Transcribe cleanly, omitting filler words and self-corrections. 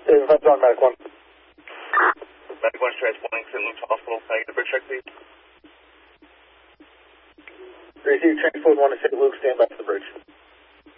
5 on Medic 1. Medic 1 transporting St. Luke's Hospital. Can I get a bridge check, please? Receive transport 1 to St. Luke, stand by for the bridge.